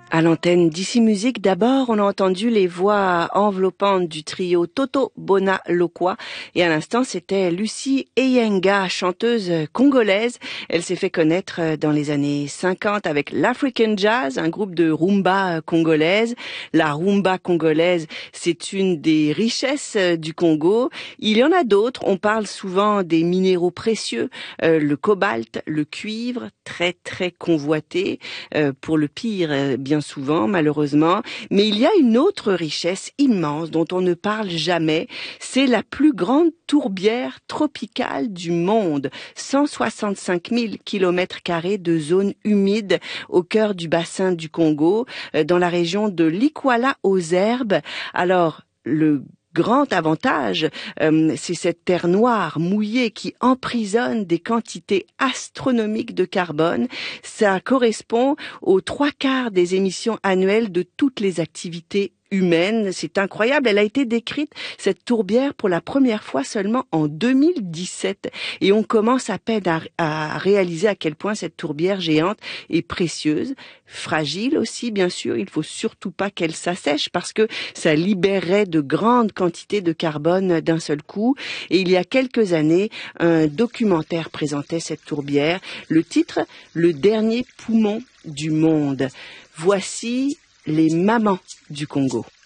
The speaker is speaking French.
À l'antenne d'Ici Musique, d'abord, on a entendu les voix enveloppantes du trio Toto Bona Lokwa. Et à l'instant, c'était Lucie Eyenga, chanteuse congolaise. Elle s'est fait connaître dans les années 50 avec l'African Jazz, un groupe de rumba congolaise. La rumba congolaise, c'est une des richesses du Congo. Il y en a d'autres. On parle souvent des minéraux précieux, le cobalt, le cuivre, très très convoité, pour le pire, bien souvent, malheureusement. Mais il y a une autre richesse immense dont on ne parle jamais. C'est la plus grande tourbière tropicale du monde. 165 000 km² de zones humides au cœur du bassin du Congo, dans la région de l'Ikwala aux Herbes. Alors, le grand avantage, c'est cette terre noire, mouillée, qui emprisonne des quantités astronomiques de carbone. Ça correspond aux 3/4 des émissions annuelles de toutes les activités humaines. C'est incroyable. Elle a été décrite, cette tourbière, pour la première fois seulement en 2017. Et on commence à peine à réaliser à quel point cette tourbière géante est précieuse, fragile aussi, bien sûr. Il faut surtout pas qu'elle s'assèche parce que ça libérerait de grandes quantités de carbone d'un seul coup. Et il y a quelques années, un documentaire présentait cette tourbière. Le titre, Le dernier poumon du monde. Voici les mamans du Congo.